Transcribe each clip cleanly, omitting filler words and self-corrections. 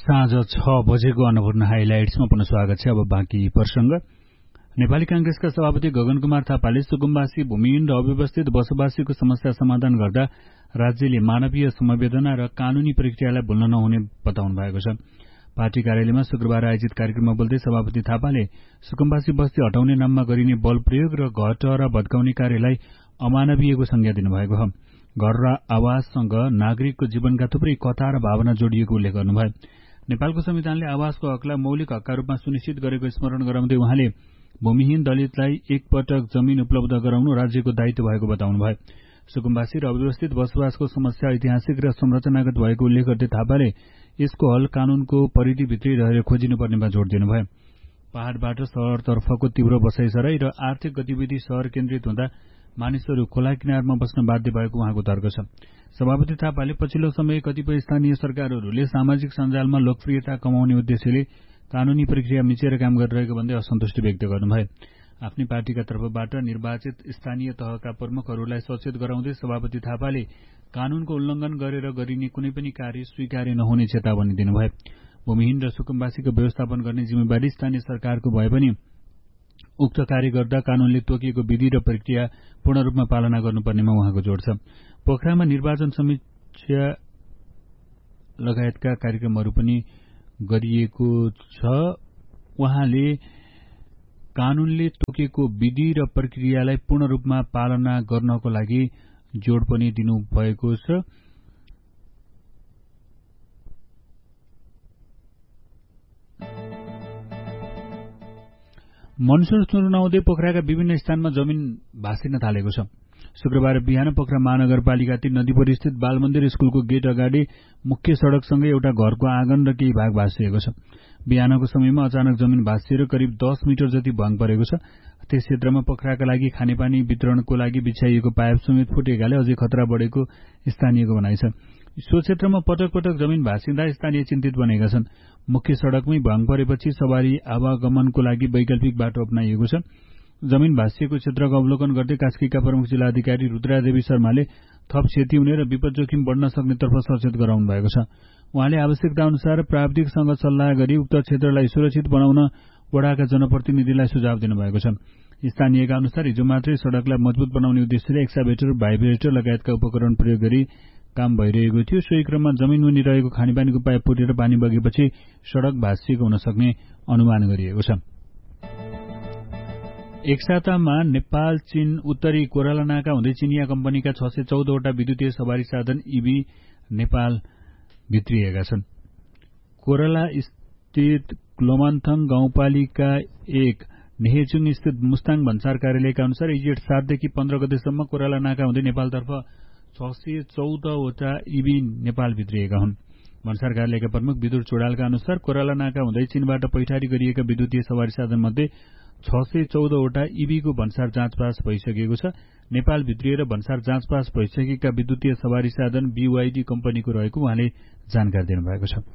साँझ 6 बजेको अन्नपूर्ण हाइलाइट्समा पुनः स्वागत छ। अब बाँकी प्रसंग। नेपाली कांग्रेसका सभापति गगन कुमार थापाले सुकुम्बासी भूमिहीन र अव्यवस्थित बसोबासीको समस्या समाधान गर्दा राज्यले मानवीय संवेदना र कानूनी प्रक्रियालाई भुल्न नहुने बताउनु भएको छ। पार्टी कार्यालयमा शुक्रबार आयोजित कार्यक्रममा बोल्दै सभापति थापाले सुकुम्बासी बस्ती हटाउने नाममा गरिने बल प्रयोग र घर टहरा भत्काउने कार्यलाई अमानवीयको संज्ञा दिनुभएको हो। घर र आवाससँग नागरिकको जीवनका थुप्रै कथा र भावना जोडिएको उल्लेख गर्नुभयो। नेपालको संविधानले आवासको हकलाई मौलिक हकका रूपमा सुनिश्चित गरेको स्मरण गराउँदै उहाँले भूमिहीन दलितलाई एकपटक जमिन उपलब्ध गराउनु राज्यको दायित्व भएको बताउनुभयो। सुकुम्बासी र अव्यवस्थित बसोबासको समस्या ऐतिहासिक र संरचनागत भएको उल्लेख गर्दै थापाले यसको हल कानूनको परिधिभित्रै रहेर खोजिनुपर्नेमा जोड़ दिनुभयो। पहाड़बाट शहरतर्फको तीव्र बसाइसराई र आर्थिक गतिविधि शहर केन्द्रित हुँदा मानिसहरू खोला किनारमा बस्न बाध्य भएको उहाँको तर्क छ। सभापति थापाले पछिल्लो समय कतिपय स्थानीय सरकारहरूले सामाजिक सञ्जालमा लोकप्रियता कमाउने उद्देश्यले कानूनी प्रक्रिया मिचेर काम गरिरहेको भन्दै असन्तुष्टि व्यक्त गर्नुभयो। आफ्नै पार्टीका तर्फबाट निर्वाचित स्थानीय तहका प्रमुखहरूलाई सचेत गराउँदै सभापति थापाले कानूनको उल्लंघन गरेर गरिने कुनै पनि कार्य स्वीकार्य नहुने चेतावनी दिनुभयो। भूमिहीन र सुकुम्बासीको व्यवस्थापन गर्ने जिम्मेवारी स्थानीय सरकारको भए पनि उक्त कार्य गर्दा कानूनले तोकिएको विधि र प्रक्रिया पूर्ण रूपमा पालना गर्नुपर्नेमा उहाँको जोड़ छ। पोखरामा निर्वाचन समीक्षा लगायतका कार्यक्रमहरू पनि गरिएको छ। उहाँले कानूनले तोकेको विधि र प्रक्रियालाई पूर्ण रूपमा पालना गर्नको लागि जोड़ पनि दिनुभएको छ। मनसुन सुरु नहुँदै पोखराका विभिन्न स्थानमा जमिन भाँसिन थालेको छ। शुक्रबार बिहान पोखरा महानगरपालिका 3 नदीपुर स्थित बाल मन्दिर स्कूलको गेट अगाडि मुख्य सड़कसँगै एउटा घरको आँगन र केही भाग भाँसिएको छ। बिहानको समयमा अचानक जमिन भाँसिएर करिब 10 मिटर जति भङ परेको छ। त्यस क्षेत्रमा पोखराका लागि खानेपानी वितरणको लागि बिछाइएको पाइप समेत फुटेकाले अझै खतरा बढेको स्थानीयको भनाइ छ। सो क्षेत्रमा पटक पटक जमिन भाँसिँदा स्थानीय चिन्तित बनेका छन्। मुख्य सड़कमै भङ परेपछि सवारी आवागमनको लागि वैकल्पिक बाटो अपनाइएको छ। जमिन भाँसिएको क्षेत्रको अवलोकन गर्दै कास्कीका प्रमुख जिल्लाधिकारी रुद्रादेवी शर्माले थप क्षति हुने र विपद जोखिम बढ्न सक्नेतर्फ सचेत गराउनु भएको छ। उहाँले आवश्यकता अनुसार प्राविधिकसँग सल्लाह गरी उक्त क्षेत्रलाई सुरक्षित बनाउन वडाका जनप्रतिनिधिलाई सुझाव दिनुभएको छ। स्थानीयका अनुसार हिजो मात्रै सड़कलाई मजबुत बनाउने उद्देश्यले एक्साभेटर, भाइब्रेटर लगायतका उपकरण प्रयोग गरी काम भइरहेको थियो। सोही क्रममा जमिन मुनि रहेको खानेपानीको पाइप फुटेर पानी बगेपछि सड़क भाँसिएको हुन सक्ने अनुमान गरिएको छ। एक सातामा नेपाल चीन उत्तरी कोराला नाका हुँदै चिनिया कम्पनीका 614 वटा विद्युतीय सवारी साधन ईभी नेपाल भित्रिएका छन्। कोराला स्थित क्लोमान्थङ गाउँपालिका 1 नेहेचुङ स्थित मुस्ताङ भन्सार कार्यालयका अनुसार जेठ 7 देखि 15 गतेसम्म कोराला नाका हुँदै नेपालतर्फ 614 वटा ईभी नेपाल भित्रिएका हुन्। भन्सार कार्यालयका प्रमुख विदुर चोडालका अनुसार कोराला नाका हुँदै चीनबाट पैठारी गरिएका विद्युतीय सवारी साधन मध्ये 614 वटा ईभीको भन्सार जाँच पास भइसकेको छ। नेपाल भित्रिएर भन्सार जाँच पास भइसकेका विद्युतीय सवारी साधन बीवाईडी कम्पनीको रहेको उहाँले जानकारी दिनुभएको छ।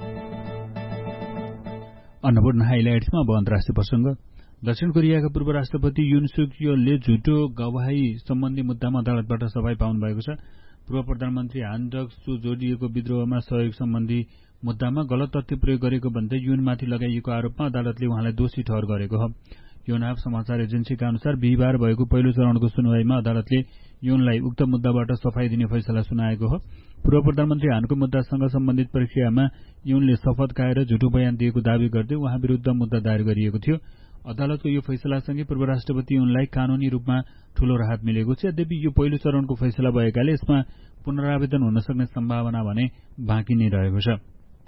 अन्नपूर्ण हाइलाइट्समा अब अन्तर्राष्ट्रिय प्रसंग। दक्षिण कोरियाका पूर्व राष्ट्रपति युन सुक योलले झुटो गवाही सम्बन्धी मुद्दामा अदालतबाट सफाई पाउनु भएको छ। पूर्व प्रधानमन्त्री हान डक सु जोडिएको विद्रोहमा सहयोग सम्बन्धी मुद्दामा गलत तथ्य प्रयोग गरेको भन्दै युनमाथि लगाइएको आरोपमा अदालतले उहाँलाई दोषी ठहर गरेको हो। योनहाप समाचार एजेन्सीका अनुसार बिहिबार भएको पहिलो चरणको सुनवाईमा अदालतले युनलाई उक्त मुद्दाबाट सफाई दिने फैसला सुनाएको हो। पूर्व प्रधानमन्त्री हानको मुद्दासँग सम्बन्धित प्रक्रियामा युनले शपथ खाएर झुटो बयान दिएको दावी गर्दै उहाँ विरूद्ध मुद्दा दायर गरिएको थियो। अदालतको यो फैसलासँगै पूर्व राष्ट्रपति युनलाई कानूनी रूपमा ठूलो राहत मिलेको छ। यद्यपि यो पहिलो चरणको फैसला भएकाले यसमा पुनरावेदन हुन सक्ने सम्भावना भने बाँकी नै रहेको छ।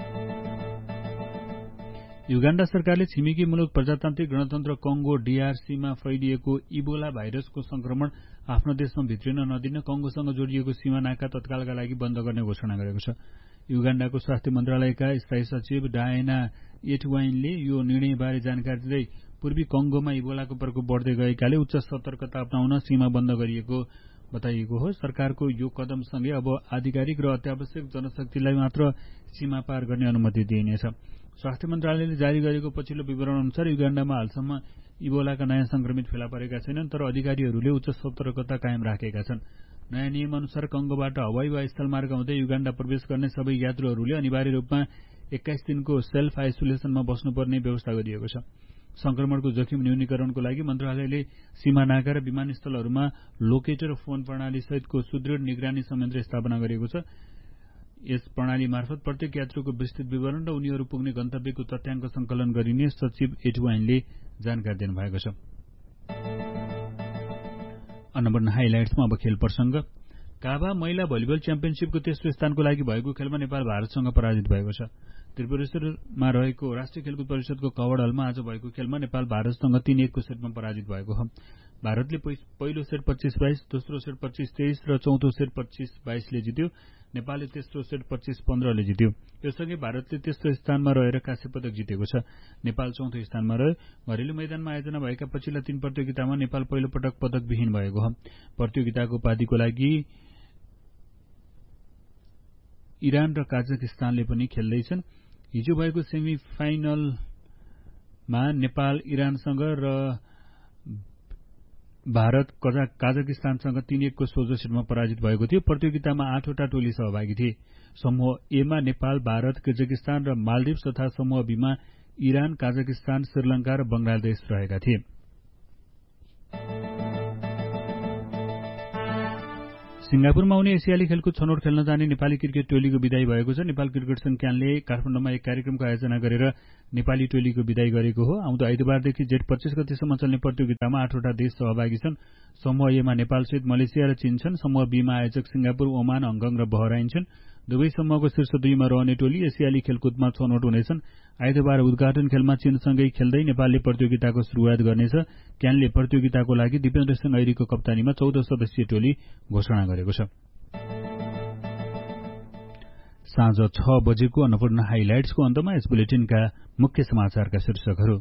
युगाण्डा सरकारले छिमेकी मुलुक प्रजातान्त्रिक गणतन्त्र कंगो डीआरसीमा फैलिएको इबोला भाइरसको संक्रमण आफ्नो देशमा भित्रिन नदिन कंगोसँग जोडिएको सीमा नाका तत्कालका लागि बन्द गर्ने घोषणा गरेको छ। युगाण्डाको स्वास्थ्य मन्त्रालयका स्थायी सचिव डायना एटवाइनले यो निर्णयबारे जानकारी दिँदै पूर्वी कंगोमा इबोलाको प्रकोप बढ्दै गएकाले उच्च सतर्कता अपनाउन सीमा बन्द गरिएको बताइएको हो। सरकारको यो कदमसँगै अब आधिकारिक र अत्यावश्यक जनशक्तिलाई मात्र सीमा पार गर्ने अनुमति दिइनेछ। स्वास्थ्य मन्त्रालयले जारी गरेको पछिल्लो विवरण अनुसार युगाण्डामा हालसम्म इबोलाका नयाँ संक्रमित फेला परेका छैनन्, तर अधिकारीहरूले उच्च सतर्कता कायम राखेका छन्। नयाँ नियम अनुसार कंगोबाट हवाई वा स्थलमार्ग हुँदै युगाण्डा प्रवेश गर्ने सबै यात्रुहरूले अनिवार्य रूपमा 21 दिनको सेल्फ आइसोलेसनमा बस्नुपर्ने व्यवस्था गरिएको छ। संक्रमणको जोखिम न्यूनीकरणको लागि मन्त्रालयले सीमा नाका र विमानस्थलहरूमा लोकेटर फोन प्रणाली सहितको सुदृढ निगरानी संयन्त्र स्थापना गरेको छ। यस प्रणाली मार्फत प्रत्येक यात्रुको विस्तृत विवरण र उनीहरू पुग्ने गन्तव्यको तथ्याङ्क संकलन गरिने सचिव एटुवाइनले जानकारी दिनुभएको छ। नम्बर 9 हाइलाइट्समा अब खेल प्रसंग। काभा महिला भलिबल च्याम्पियनशिपको तेस्रो स्थानको लागि भएको खेलमा नेपाल भारतसँग पराजित भएको छ। त्रिपुरेश्वरमा रहेको राष्ट्रिय खेलकुद परिषदको कवड हलमा आज भएको खेलमा नेपाल भारतसँग 3-1 को सेटमा पराजित भएको हो। भारतले पहिलो सेट 25-22, दोस्रो सेट 25-23 र चौथो सेट 25-22 ले जित्यो। नेपालले तेस्रो सेट 25-15 ले जित्यो। यससँगै भारतले तेस्रो स्थानमा रहेर काँस्य पदक जितेको छ। नेपाल चौथो स्थानमा रह्यो। घरेलु मैदानमा आयोजना भएका पछिल्ला 3 प्रतियोगितामा नेपाल पहिलो पटक पदकविहीन भएको हो। प्रतियोगिताको उपाधिको लागि इरान र काजाकिस्तानले पनि खेल्दैछन्। हिजो भएको सेमी फाइनलमा नेपाल इरानसँग र भारत काजाकिस्तानसँग 3-1 को सोझो सेटमा पराजित भएको थियो। प्रतियोगितामा 8वटा टोली सहभागी थिए। समूह ए मा नेपाल, भारत, कजाकिस्तान र मालदिव्स तथा समूह बी मा इरान, काजाकिस्तान, श्रीलंका र बंगलादेश रहेका थिए। सिंगापुरमा हुने एसियाली खेलकुद छनौट खेल्न जाने नेपाली क्रिकेट टोलीको विदाई भएको छ। नेपाल क्रिकेट संघ क्यानले काठमाडौँमा एक कार्यक्रमको आयोजना गरेर नेपाली टोलीको विदाई गरेको हो। आउँदो आइतबारदेखि जेठ 25 गतेसम्म चल्ने प्रतियोगितामा 8वटा देश सहभागी छन्। समूह ए मा नेपालसहित मलेसिया र चीन छन्। समूह बी मा आयोजक सिंगापुर, ओमान, हङकङ र बहराइन छन्। दुवै समूहको शीर्ष 2 मा रहने टोली एसियाली खेलकुदमा छनौट हुनेछन्। आइतबार उद्घाटन खेलमा चीनसँगै खेल्दै नेपालले प्रतियोगिताको सुरुवात गर्नेछ। क्यानले प्रतियोगिताको लागि दिपेन्द्र सिंह ऐरीको कप्तानीमा 14 सदस्यीय टोली घोषणा गरेको छ। साँझ 6 बजेको अन्नपूर्ण हाइलाइट्सको अन्तमा यस बुलेटिनका मुख्य समाचारका शीर्षकहरू।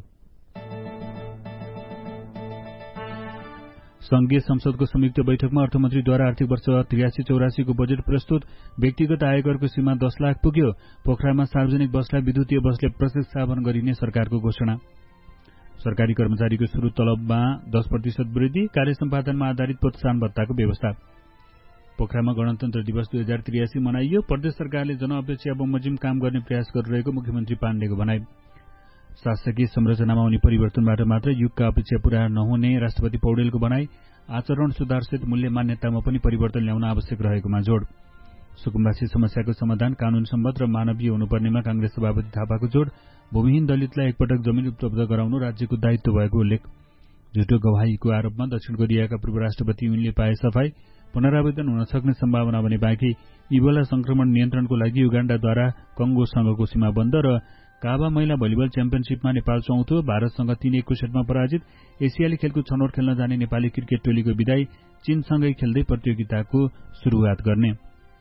संघीय संसदको संयुक्त बैठकमा अर्थमन्त्रीद्वारा आर्थिक वर्ष 83-84 को बजेट प्रस्तुत। व्यक्तिगत आयकरको सीमा 10 लाख पुग्यो। पोखरामा सार्वजनिक बसलाई विद्युतीय बसले प्रतिस्थापन गरिने सरकारको घोषणा। सरकारी कर्मचारीको सुरु तलबमा 10% वृद्धि। कार्य सम्पादनमा आधारित प्रोत्साहन भत्ताको व्यवस्था। पोखरामा गणतन्त्र दिवस 2083 मनाइयो। प्रदेश सरकारले जनअपेक्षा बमोजिम काम गर्ने प्रयास गरिरहेको मुख्यमन्त्री पाण्डेको भनाइ। शासकीय संरचनामा हुने परिवर्तनबाट मात्र युगका अपेक्षा पूरा नहुने राष्ट्रपति पौडेलको भनाइ। आचरण सुधारसहित मूल्य मान्यतामा पनि परिवर्तन ल्याउन आवश्यक रहेकोमा जोड। सुकुम्बासी समस्याको समाधान कानून सम्मत र मानवीय हुनुपर्नेमा कांग्रेस सभापति थापाको जोड। भूमिहीन दलितलाई एकपटक जमिन उपलब्ध गराउनु राज्यको दायित्व भएको उल्लेख। झुटो गवाहीको आरोपमा दक्षिण कोरियाका पूर्व राष्ट्रपति युनले पाए सफाई। पुनरावेदन हुन सक्ने सम्भावना भने बाँकी। इबोला संक्रमण नियन्त्रणको लागि युगाण्डाद्वारा कंगोसँगको सीमा बन्द र काभा महिला भलिबल च्याम्पियनशिपमा नेपाल चौथो, भारतसँग 3-1 को सेटमा पराजित। एसियाली खेलकुद छनौट खेल्न जाने नेपाली क्रिकेट टोलीको विदाई। चीनसँगै खेल्दै प्रतियोगिताको सुरुवात गर्ने।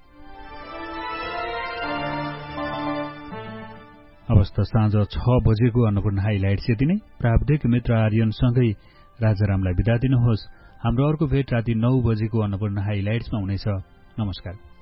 अवस्था साँझ 6 बजेको अन्नपूर्ण हाइलाइट्स यति नै। प्राविधिक मित्र आर्यनसँगै राजारामलाई बिदा दिनुहोस्। हाम्रो अर्को भेट राति 9 बजेको अन्नपूर्ण हाइलाइट्समा हुनेछ। नमस्कार।